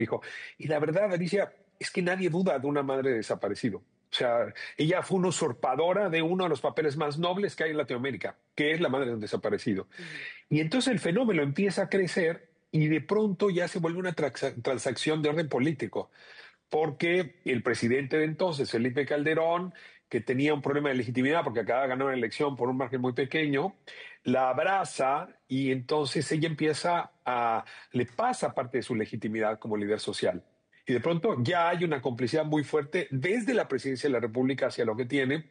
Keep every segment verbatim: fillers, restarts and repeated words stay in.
hijo. Y la verdad, Alicia, es que nadie duda de una madre desaparecido. O sea, ella fue una usurpadora de uno de los papeles más nobles que hay en Latinoamérica, que es la madre de un desaparecido. Ujú. Y entonces el fenómeno empieza a crecer y de pronto ya se vuelve una traxa- transacción de orden político, porque el presidente de entonces, Felipe Calderón, que tenía un problema de legitimidad porque acaba de ganar una elección por un margen muy pequeño, la abraza y entonces ella empieza a, le pasa parte de su legitimidad como líder social. Y de pronto ya hay una complicidad muy fuerte desde la presidencia de la República hacia lo que tiene,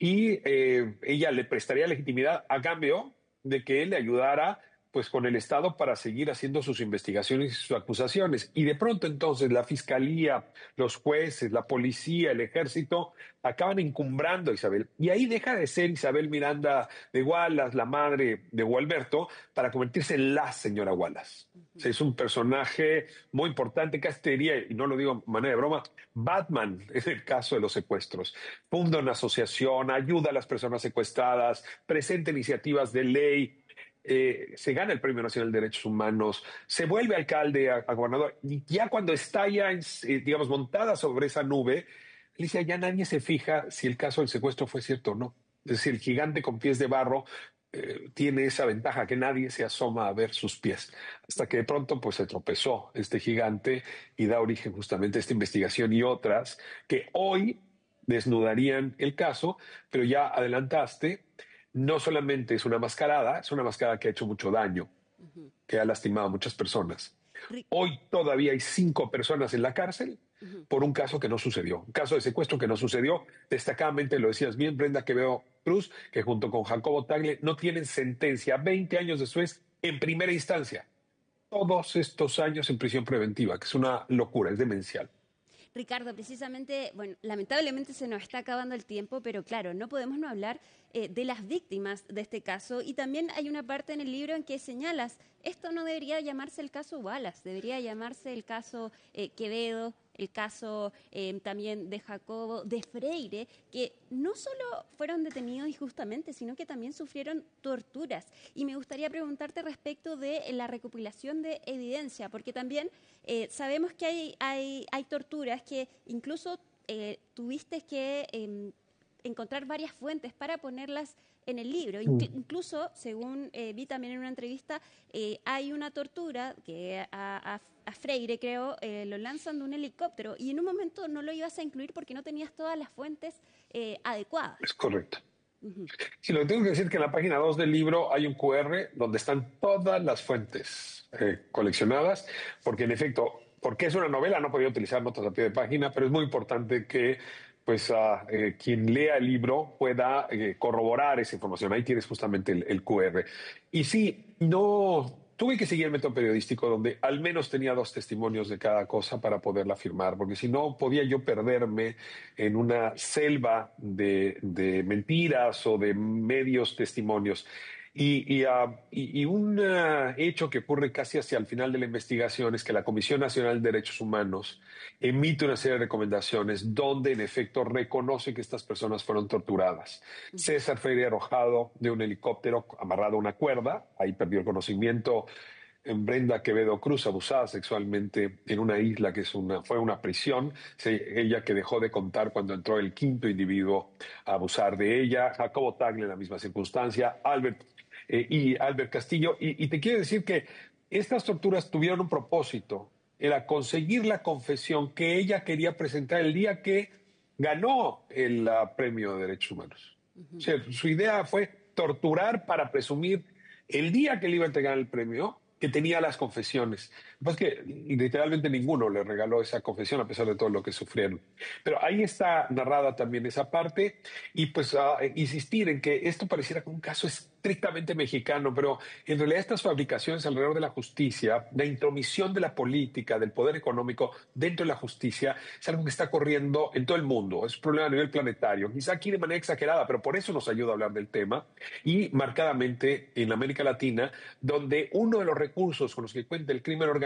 y eh, ella le prestaría legitimidad a cambio de que él le ayudara pues con el Estado para seguir haciendo sus investigaciones y sus acusaciones. Y de pronto entonces la fiscalía, los jueces, la policía, el ejército acaban encumbrando a Isabel. Y ahí deja de ser Isabel Miranda de Wallace, la madre de Gualberto, para convertirse en la señora Wallace. O sea, es un personaje muy importante, casi te diría, y no lo digo de manera de broma, Batman en el caso de los secuestros. Funda una asociación, ayuda a las personas secuestradas, presenta iniciativas de ley, eh, se gana el Premio Nacional de Derechos Humanos, se vuelve alcalde, a, a gobernador, y ya cuando está ya, en, eh, digamos, montada sobre esa nube, Alicia, ya nadie se fija si el caso del secuestro fue cierto o no. Es decir, el gigante con pies de barro eh, tiene esa ventaja que nadie se asoma a ver sus pies, hasta que de pronto pues se tropezó este gigante y da origen justamente a esta investigación y otras que hoy desnudarían el caso, pero ya adelantaste, no solamente es una mascarada, es una mascarada que ha hecho mucho daño, Ujú. que ha lastimado a muchas personas. Ri- Hoy todavía hay cinco personas en la cárcel ujú. por un caso que no sucedió, un caso de secuestro que no sucedió. Destacadamente lo decías bien, Brenda Quevedo Cruz, que junto con Jacobo Tagle no tienen sentencia veinte años después en primera instancia. Todos estos años en prisión preventiva, que es una locura, es demencial. Ricardo, precisamente, bueno, lamentablemente se nos está acabando el tiempo, pero claro, no podemos no hablar eh, de las víctimas de este caso. Y también hay una parte en el libro en que señalas, esto no debería llamarse el caso Wallace, debería llamarse el caso eh, Quevedo, el caso eh, también de Jacobo, de Freire, que no solo fueron detenidos injustamente, sino que también sufrieron torturas. Y me gustaría preguntarte respecto de la recopilación de evidencia, porque también eh, sabemos que hay, hay, hay torturas que incluso eh, tuviste que eh, encontrar varias fuentes para ponerlas en el libro. Inclu- incluso, según eh, vi también en una entrevista, eh, hay una tortura que a, a- a Freire, creo, eh, lo lanzan de un helicóptero y en un momento no lo ibas a incluir porque no tenías todas las fuentes eh, adecuadas. Es correcto. Ujú. Sí, lo que tengo que decir es que en la página dos del libro hay un Q R donde están todas las fuentes eh, coleccionadas, porque en efecto, porque es una novela, no podía utilizar notas a pie de página, pero es muy importante que pues ah, eh, quien lea el libro pueda eh, corroborar esa información. Ahí tienes justamente el, el Q R. Y sí, no tuve que seguir el método periodístico donde al menos tenía dos testimonios de cada cosa para poderla firmar, porque si no podía yo perderme en una selva de, de mentiras o de medios testimonios. Y, y, ah, y- y un ah, hecho que ocurre casi hacia el final de la investigación es que la Comisión Nacional de Derechos Humanos emite una serie de recomendaciones donde en efecto reconoce que estas personas fueron torturadas. Ujú. César Freire arrojado de un helicóptero amarrado a una cuerda, ahí perdió el conocimiento. En Brenda Quevedo Cruz, abusada sexualmente en una isla que es una, fue una prisión. Se- ella que dejó de contar cuando entró el quinto individuo a abusar de ella. Jacobo Tagle en la misma circunstancia. Albert eh, y Albert Castillo. Y, y te quiero decir que estas torturas tuvieron un propósito, era conseguir la confesión que ella quería presentar el día que ganó el uh, premio de Derechos Humanos. O sea, su idea fue torturar para presumir el día que le iba a entregar el premio que tenía las confesiones. Lo que pasa es que literalmente ninguno le regaló esa confesión a pesar de todo lo que sufrieron. Pero ahí está narrada también esa parte y pues uh, insistir en que esto pareciera como un caso estrictamente mexicano, pero en realidad estas fabricaciones alrededor de la justicia, la intromisión de la política, del poder económico dentro de la justicia, es algo que está corriendo en todo el mundo, es un problema a nivel planetario, quizá aquí de manera exagerada, pero por eso nos ayuda a hablar del tema, y marcadamente en América Latina, donde uno de los recursos con los que cuenta el crimen organizado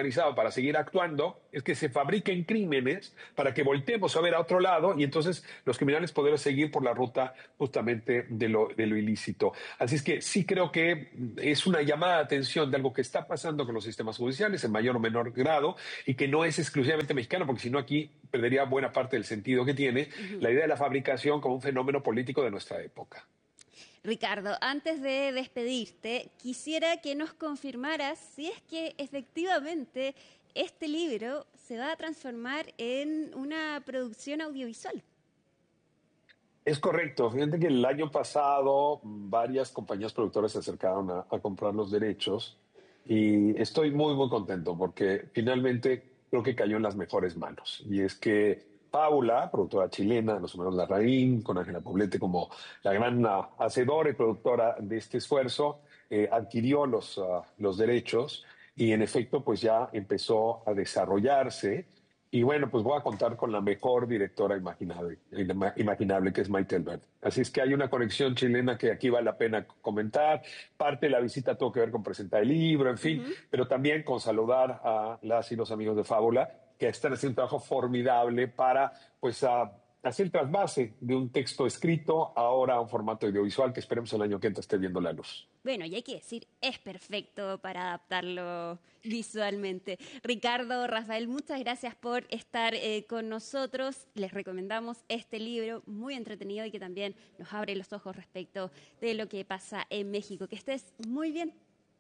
organizado para seguir actuando es que se fabriquen crímenes para que volteemos a ver a otro lado y entonces los criminales poder seguir por la ruta justamente de lo, de lo ilícito. Así es que sí creo que es una llamada de atención de algo que está pasando con los sistemas judiciales en mayor o menor grado y que no es exclusivamente mexicano, porque si no aquí perdería buena parte del sentido que tiene Uh-huh. la idea de la fabricación como un fenómeno político de nuestra época. Ricardo, antes de despedirte, quisiera que nos confirmaras si es que efectivamente este libro se va a transformar en una producción audiovisual. Es correcto. Fíjate que el año pasado varias compañías productoras se acercaron a, a comprar los derechos y estoy muy, muy contento porque finalmente creo que cayó en las mejores manos. Y es que Paula, productora chilena, los hermanos Larraín, con Ángela Poblete como la gran uh, hacedora y productora de este esfuerzo, eh, adquirió los, uh, los derechos y en efecto pues ya empezó a desarrollarse. Y bueno, pues voy a contar con la mejor directora imaginable, imaginable que es Maite Alberdi. Así es que hay una conexión chilena que aquí vale la pena comentar. Parte de la visita tuvo que ver con presentar el libro, en fin, Uh-huh. pero también con saludar a las y los amigos de Fábula, que están haciendo un trabajo formidable para pues a, hacer el trasvase de un texto escrito ahora a un formato audiovisual que esperemos el año que entra esté viendo la luz. Bueno, y hay que decir, es perfecto para adaptarlo visualmente. Ricardo, Rafael, muchas gracias por estar eh, con nosotros. Les recomendamos este libro, muy entretenido y que también nos abre los ojos respecto de lo que pasa en México. Que estés muy bien.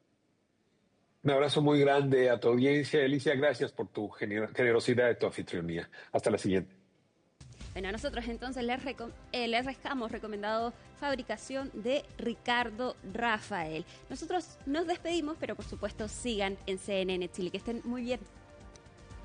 Un abrazo muy grande a tu audiencia. Alicia, gracias por tu gener- generosidad y tu anfitrionía. Hasta la siguiente. Bueno, a nosotros entonces les, reco- eh, les dejamos recomendado Fabricación de Ricardo Rafael. Nosotros nos despedimos, pero por supuesto sigan en C N N Chile. Que estén muy bien.